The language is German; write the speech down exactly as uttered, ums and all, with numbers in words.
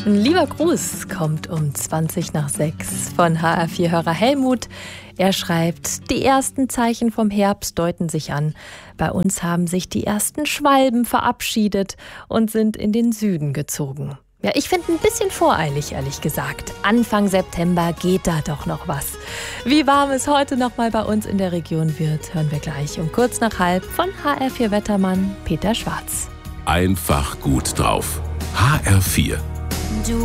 Ein lieber Gruß kommt um zwanzig nach sechs von H R vier-Hörer Helmut. Er schreibt, die ersten Zeichen vom Herbst deuten sich an. Bei uns haben sich die ersten Schwalben verabschiedet und sind in den Süden gezogen. Ja, ich finde ein bisschen voreilig, ehrlich gesagt. Anfang September geht da doch noch was. Wie warm es heute noch mal bei uns in der Region wird, hören wir gleich um kurz nach halb von H R vier-Wettermann Peter Schwarz. Einfach gut drauf. H R vier. Du